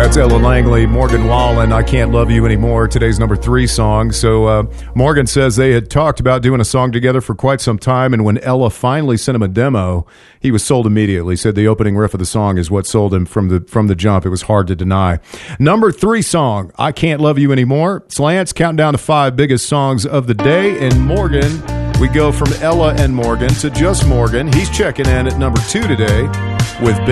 That's Ella Langley, Morgan Wallen, I Can't Love You Anymore, today's number 3 song. So Morgan says they had talked about doing a song together for quite some time, and when Ella finally sent him a demo, he was sold immediately. Said the opening riff of the song is what sold him from the jump. It was hard to deny. Number 3 song, I Can't Love You Anymore. It's Lance counting down the 5 biggest songs of the day, and Morgan, we go from Ella and Morgan to just Morgan. He's checking in at number 2 today with Big